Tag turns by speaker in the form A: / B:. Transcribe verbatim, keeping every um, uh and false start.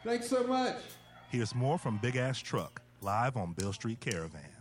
A: Thanks so much.
B: Here's more from Big Ass Truck, live on Beale Street Caravan.